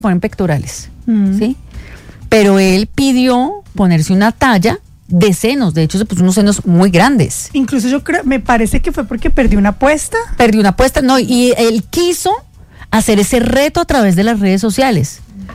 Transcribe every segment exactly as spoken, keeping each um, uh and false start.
ponen pectorales, mm. ¿sí? Pero él pidió ponerse una talla de senos, de hecho se puso unos senos muy grandes. Incluso yo creo, me parece que fue porque perdió una apuesta. Perdió una apuesta, no, y él quiso hacer ese reto a través de las redes sociales.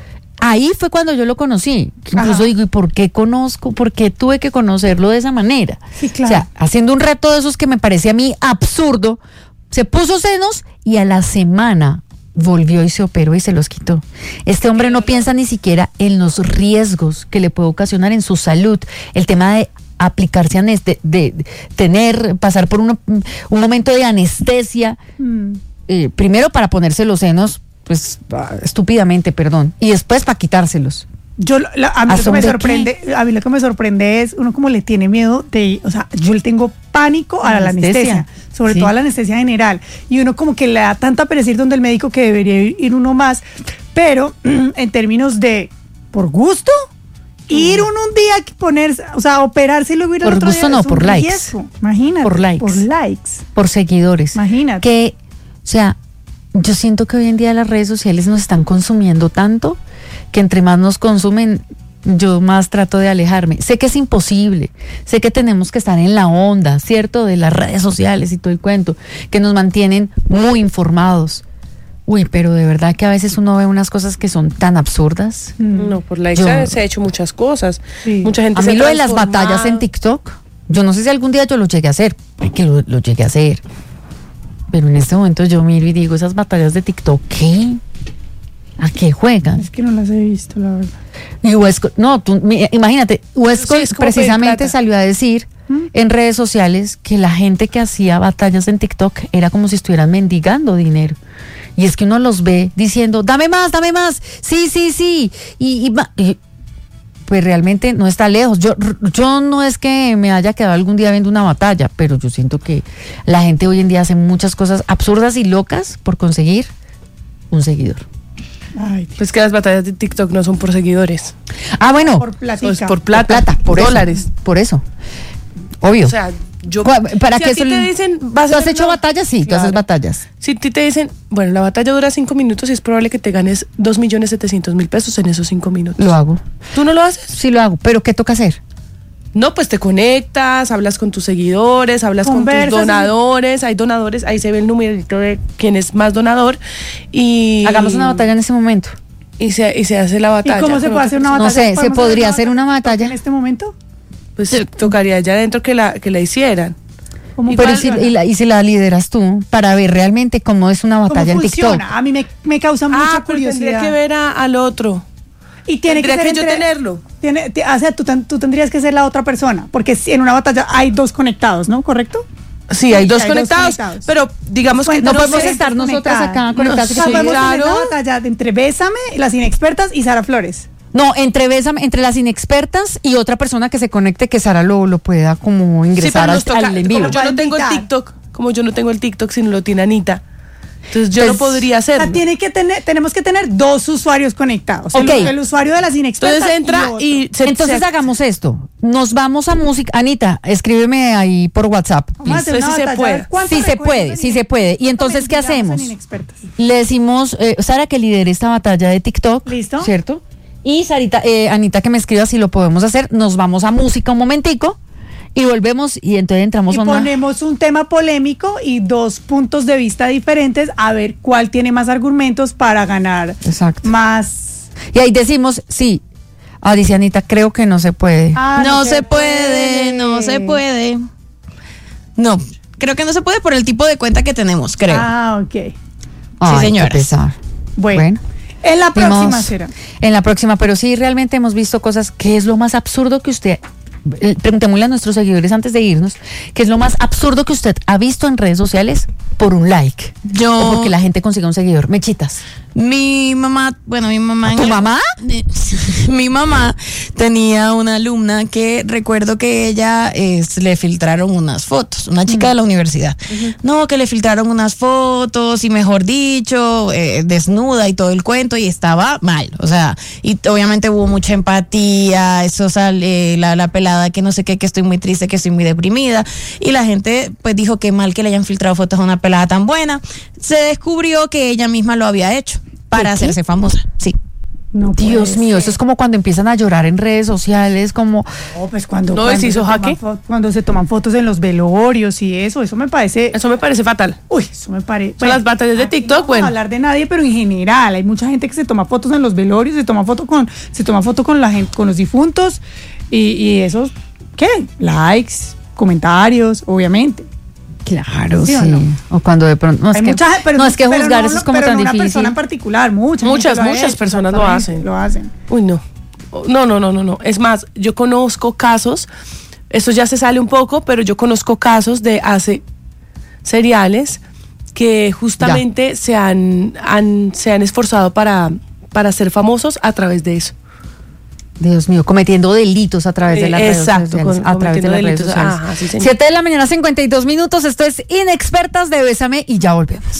Ahí fue cuando yo lo conocí. Incluso Ajá. digo, ¿y por qué conozco? ¿Por qué tuve que conocerlo de esa manera? Sí, claro. O sea, haciendo un reto de esos que me parecía a mí absurdo, se puso senos y a la semana volvió y se operó y se los quitó. Este hombre no piensa ni siquiera en los riesgos que le puede ocasionar en su salud. El tema de aplicarse anestesia, de, de tener, pasar por un, un momento de anestesia, mm. eh, primero para ponerse los senos, pues estúpidamente, perdón, y después para quitárselos. Yo la, a mí lo que me sorprende, qué? a mí lo que me sorprende es uno como le tiene miedo de, o sea, yo le tengo pánico a la anestesia, anestesia sobre sí. todo a la anestesia general, y uno como que le da tanta pereza ir donde el médico que debería ir uno más, pero en términos de por gusto, ir uno un día a ponerse, o sea, operarse y luego ir al otro día. Por gusto no, por likes. Riesgo. Imagínate. Por likes. Por likes. Por seguidores. Imagínate. Que, o sea, yo siento que hoy en día las redes sociales nos están consumiendo tanto que entre más nos consumen, yo más trato de alejarme. Sé que es imposible, sé que tenemos que estar en la onda, ¿cierto? De las redes sociales y todo el cuento, que nos mantienen muy informados. Uy, pero de verdad que a veces uno ve unas cosas que son tan absurdas. No, por la Yo, se ha hecho muchas cosas. Sí. Mucha gente a se mí lo de las batallas en TikTok, yo no sé si algún día yo lo llegué a hacer, que lo, lo llegué a hacer. Pero en este momento yo miro y digo, esas batallas de TikTok, ¿qué? ¿A qué juegan? Es que no las he visto, la verdad. Y Westcol, no, tú, imagínate, Westcol sí, precisamente salió a decir ¿Mm? en redes sociales que la gente que hacía batallas en TikTok era como si estuvieran mendigando dinero. Y es que uno los ve diciendo, dame más, dame más, sí, sí, sí. Y, y, y pues realmente no está lejos. Yo, yo no es que me haya quedado algún día viendo una batalla, pero yo siento que la gente hoy en día hace muchas cosas absurdas y locas por conseguir un seguidor. Ay, pues que las batallas de TikTok no son por seguidores. Ah, bueno. Por platica. Pues por plata, por, plata, por dólares. Eso, por eso. Obvio. O sea, yo. Para si que a ti eso, te dicen, vas ¿tú has hecho una... batallas? Sí, claro. Tú haces batallas. Si a ti te dicen, bueno, la batalla dura cinco minutos y es probable que te ganes dos millones setecientos mil pesos en esos cinco minutos. Lo hago. ¿Tú no lo haces? Sí, lo hago. ¿Pero qué toca hacer? No, pues te conectas, hablas con tus seguidores, hablas Conversas con tus donadores, y... hay donadores, ahí se ve el numerito de quién es más donador y... Hagamos una batalla en ese momento. Y se, y se hace la batalla. ¿Y cómo se puede hacer una batalla? No sé, ¿se podría hacer una batalla en este momento? Pues sí. Tocaría allá adentro que la, que la hicieran. Pero y si, y, la, y si la lideras tú, para ver realmente cómo es una batalla en TikTok. A mí me, me causa mucha ah, curiosidad. Tendría que ver a, al otro. Y tiene tendría que, que yo entre, tenerlo. Tiene, t- o sea, tú, tú tendrías que ser la otra persona, porque si en una batalla hay dos conectados, ¿no? ¿Correcto? Sí, hay, sí, dos, hay conectados, dos conectados, pero digamos pues que no podemos estar nosotras acá conectadas. No, sí, podemos claro. hacer una batalla entre Bésame, las inexpertas y Sara Flores. No, entre Bésame, entre las inexpertas y otra persona que se conecte que Sara lo, lo pueda como ingresar sí, al, toca, al en vivo. Como yo no tengo el TikTok, como yo no tengo el TikTok, sino lo tiene Anita. Entonces yo pues, no podría hacerlo. O sea, tiene que tener, tenemos que tener dos usuarios conectados. Okay. El, el usuario de las inexpertas. Entonces entra y, y se, Entonces se, hagamos esto. Nos vamos a música. Anita, escríbeme ahí por WhatsApp. Vamos a hacer una sí se puede. Sí se puede, sí se puede. Y entonces, ¿qué hacemos? Le decimos, eh, Sara, que lidere esta batalla de TikTok. ¿Listo? ¿Cierto? Y Sarita, eh, Anita, que me escriba si lo podemos hacer. Nos vamos a música un momentico. Y volvemos y entonces entramos y a una... ponemos un tema polémico y dos puntos de vista diferentes a ver cuál tiene más argumentos para ganar. Exacto. Más. Y ahí decimos, sí, ah, dice Anita, creo que no se puede. Ah, no, no se, se puede, puede, no se puede. No, creo que no se puede por el tipo de cuenta que tenemos, creo. Ah, ok. Ay, sí, señora. Bueno. bueno. En la próxima será. En la próxima, pero sí, realmente hemos visto cosas. ¿Qué es lo más absurdo que usted... Preguntémosle a nuestros seguidores antes de irnos, ¿qué es lo más absurdo que usted ha visto en redes sociales por un like? Yo... O porque la gente consiga un seguidor. Mechitas. Mi mamá, bueno, mi mamá... ¿Tu mamá? Mi mamá tenía una alumna que recuerdo que ella eh, le filtraron unas fotos, una chica uh-huh. de la universidad. Uh-huh. No, que le filtraron unas fotos y mejor dicho, eh, desnuda y todo el cuento y estaba mal. O sea, y obviamente hubo mucha empatía, eso sale, la, la pelada que no sé qué, que estoy muy triste, que estoy muy deprimida. Y la gente pues dijo que mal que le hayan filtrado fotos a una pelada tan buena. Se descubrió que ella misma lo había hecho para hacerse famosa, sí. No Dios mío, ser. Eso es como cuando empiezan a llorar en redes sociales, como... No, pues cuando, ¿No cuando, se hizo jaque? Cuando se toman fotos en los velorios y eso, eso me parece... Eso me parece fatal. Uy, eso me parece... Son bueno, las batallas de TikTok, no bueno. No hablar de nadie, pero en general, hay mucha gente que se toma fotos en los velorios, se toma foto con, se toma foto con la gente, con los difuntos, y, y esos, ¿qué? Likes, comentarios, obviamente. Claro, sí. ¿Sí o, no? O cuando de pronto. No, es que, mucha, pero, no, es que juzgar no, eso es como pero tan no una difícil. Persona en particular, mucha muchas, muchas hecho, personas lo hacen. Lo hacen. Uy, no. No, no, no, no, no. Es más, yo conozco casos, esto ya se sale un poco, pero yo conozco casos de hace seriales que justamente se han, han, se han esforzado para, para ser famosos a través de eso. Dios mío, cometiendo delitos a través de las eh, exacto, redes sociales. Con, a través de las delitos. redes sociales. Ajá, sí, siete de la mañana, cincuenta y dos minutos. Esto es Inexpertas de Bésame y ya volvemos.